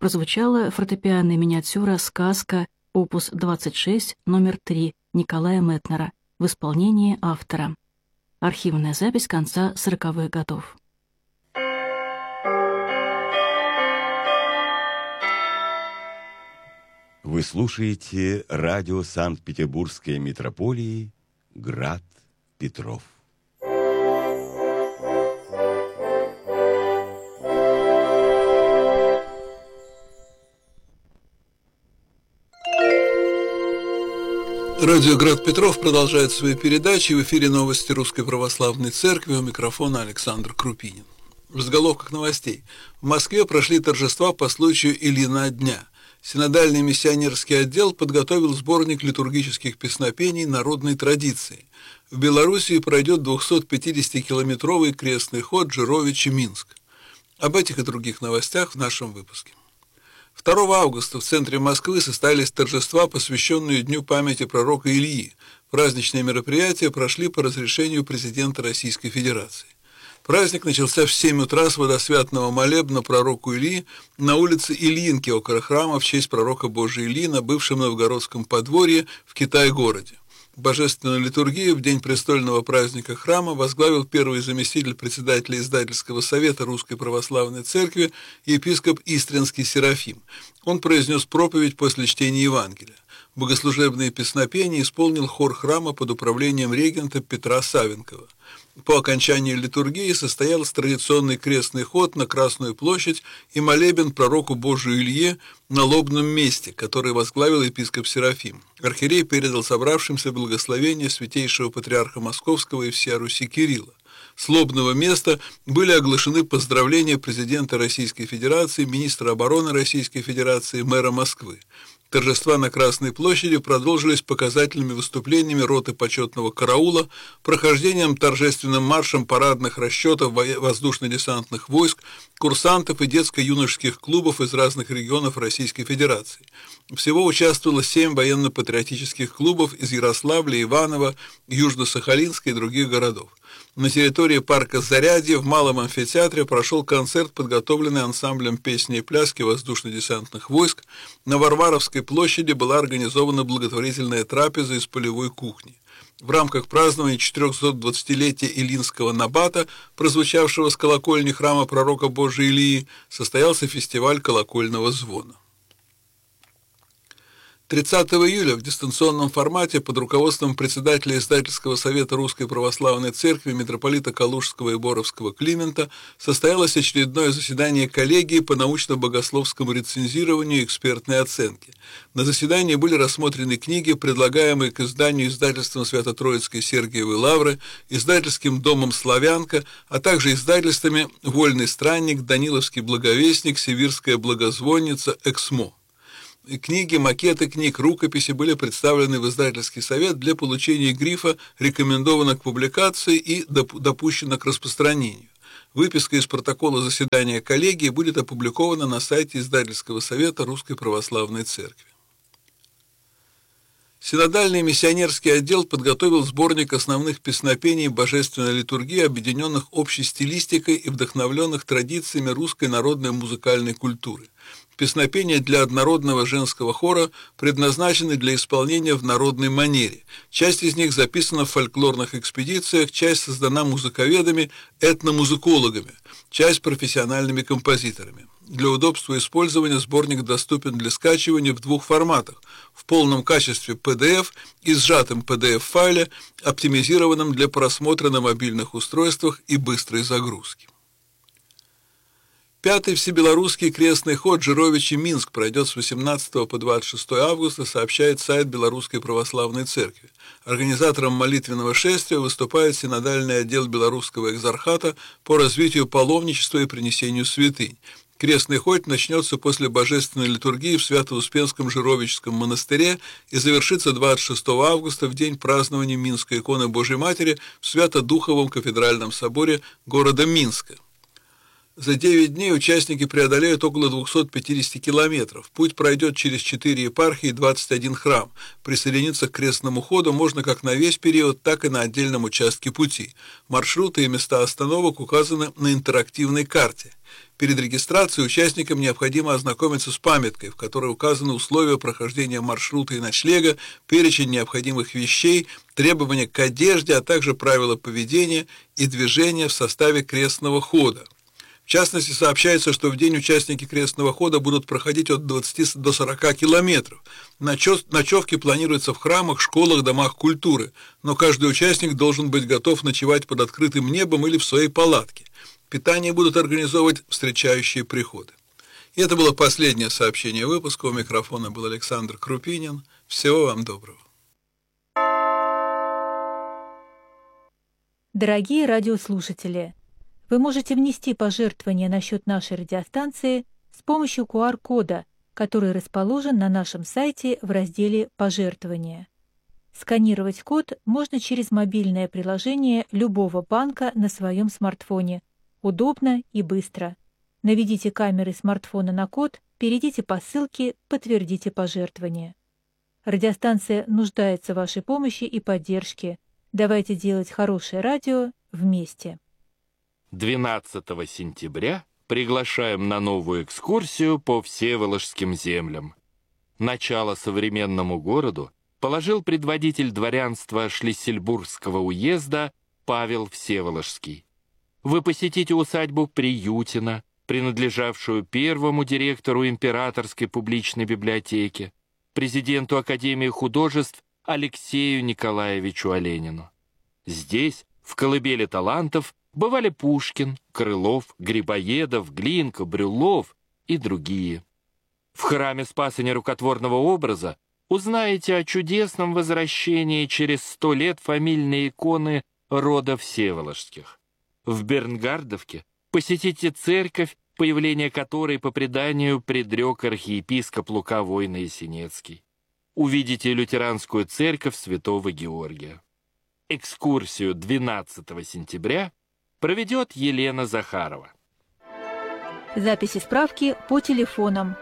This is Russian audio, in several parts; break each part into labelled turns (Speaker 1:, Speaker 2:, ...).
Speaker 1: прозвучала фортепианная миниатюра «Сказка», опус 26, номер 3 Николая Метнера в исполнении автора. Архивная запись конца 40-х годов.
Speaker 2: Вы слушаете радио Санкт-Петербургской митрополии «Град Петров».
Speaker 3: Радио «Град Петров» продолжает свои передачи. В эфире новости Русской Православной Церкви. У микрофона Александр Крупинин. В заголовках новостей. В Москве прошли торжества по случаю Ильина дня. Синодальный миссионерский отдел подготовил сборник литургических песнопений народной традиции. В Белоруссии пройдет 250-километровый крестный ход Жировичи-Минск. Об этих и других новостях в нашем выпуске. 2 августа в центре Москвы состоялись торжества, посвященные Дню памяти пророка Ильи. Праздничные мероприятия прошли по разрешению президента Российской Федерации. Праздник начался в 7 утра с водосвятного молебна пророку Ильи на улице Ильинки около храма в честь пророка Божия Ильи на бывшем Новгородском подворье в Китай-городе. Божественную литургию в день престольного праздника храма возглавил первый заместитель председателя издательского совета Русской Православной Церкви епископ Истринский Серафим. Он произнес проповедь после чтения Евангелия. Богослужебные песнопения исполнил хор храма под управлением регента Петра Савенкова. По окончании литургии состоялся традиционный крестный ход на Красную площадь и молебен пророку Божию Илье на лобном месте, который возглавил епископ Серафим. Архиерей передал собравшимся благословение святейшего патриарха Московского и всея Руси Кирилла. С лобного места были оглашены поздравления президента Российской Федерации, министра обороны Российской Федерации, мэра Москвы. Торжества на Красной площади продолжились показательными выступлениями роты почетного караула, прохождением торжественным маршем парадных расчетов воздушно-десантных войск, курсантов и детско-юношеских клубов из разных регионов Российской Федерации. Всего участвовало 7 военно-патриотических клубов из Ярославля, Иваново, Южно-Сахалинска и других городов. На территории парка Зарядье в Малом амфитеатре прошел концерт, подготовленный ансамблем песни и пляски воздушно-десантных войск. На Варваровской площади была организована благотворительная трапеза из полевой кухни. В рамках празднования 420-летия Илинского набата, прозвучавшего с колокольни храма пророка Божия Илии, состоялся фестиваль колокольного звона. 30 июля в дистанционном формате под руководством председателя издательского совета Русской Православной Церкви митрополита Калужского и Боровского Климента состоялось очередное заседание коллегии по научно-богословскому рецензированию и экспертной оценке. На заседании были рассмотрены книги, предлагаемые к изданию издательством Свято-Троицкой Сергиевой Лавры, издательским домом «Славянка», а также издательствами «Вольный странник», «Даниловский благовестник», «Сибирская благозвонница», «Эксмо». Книги, макеты книг, рукописи были представлены в издательский совет для получения грифа «Рекомендовано к публикации» и «Допущено к распространению». Выписка из протокола заседания коллегии будет опубликована на сайте издательского совета Русской Православной Церкви. Синодальный миссионерский отдел подготовил сборник основных песнопений божественной литургии, объединенных общей стилистикой и вдохновленных традициями русской народной музыкальной культуры. Песнопения для однородного женского хора предназначены для исполнения в народной манере. Часть из них записана в фольклорных экспедициях, часть создана музыковедами, этномузыкологами, часть профессиональными композиторами. Для удобства использования сборник доступен для скачивания в 2 форматах: в полном качестве PDF и сжатом PDF-файле, оптимизированном для просмотра на мобильных устройствах и быстрой загрузки. 5-й всебелорусский крестный ход Жировичи-Минск пройдет с 18 по 26 августа, сообщает сайт Белорусской Православной Церкви. Организатором молитвенного шествия выступает синодальный отдел Белорусского экзархата по развитию паломничества и принесению святынь. Крестный ход начнется после божественной литургии в Свято-Успенском Жировическом монастыре и завершится 26 августа в день празднования Минской иконы Божьей Матери в Свято-Духовом кафедральном соборе города Минска. За 9 дней участники преодолеют около 250 километров. Путь пройдет через 4 епархии и 21 храм. Присоединиться к крестному ходу можно как на весь период, так и на отдельном участке пути. Маршруты и места остановок указаны на интерактивной карте. Перед регистрацией участникам необходимо ознакомиться с памяткой, в которой указаны условия прохождения маршрута и ночлега, перечень необходимых вещей, требования к одежде, а также правила поведения и движения в составе крестного хода. В частности, сообщается, что в день участники крестного хода будут проходить от 20 до 40 километров. Ночевки планируются в храмах, школах, домах культуры, но каждый участник должен быть готов ночевать под открытым небом или в своей палатке. Питание будут организовывать встречающие приходы. И это было последнее сообщение выпуска. У микрофона был Александр Крупинин. Всего вам доброго.
Speaker 4: Дорогие радиослушатели, вы можете внести пожертвования на счет нашей радиостанции с помощью QR-кода, который расположен на нашем сайте в разделе «Пожертвования». Сканировать код можно через мобильное приложение любого банка на своем смартфоне. Удобно и быстро. Наведите камеры смартфона на код, перейдите по ссылке, подтвердите пожертвование. Радиостанция нуждается в вашей помощи и поддержке. Давайте делать хорошее радио вместе.
Speaker 5: 12 сентября приглашаем на новую экскурсию по Всеволожским землям. Начало современному городу положил предводитель дворянства Шлиссельбургского уезда Павел Всеволожский. Вы посетите усадьбу Приютина, принадлежавшую первому директору Императорской публичной библиотеки, президенту Академии художеств Алексею Николаевичу Оленину. Здесь, в колыбели талантов, бывали Пушкин, Крылов, Грибоедов, Глинка, Брюллов и другие. В храме Спаса Нерукотворного образа узнаете о чудесном возвращении через 100 лет фамильной иконы рода Всеволожских. В Бернгардовке посетите церковь, появление которой по преданию предрек архиепископ Лука Войно-Ясенецкий. Увидите лютеранскую церковь Святого Георгия. Экскурсию 12 сентября проведет Елена Захарова.
Speaker 4: Записи справки по телефонам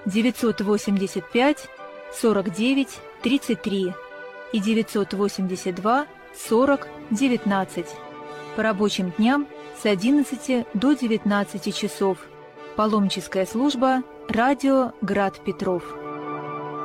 Speaker 4: 985 49 33 и 982 40 19. По рабочим дням с 11 до 19 часов. Паломническая служба «Радио Град Петров».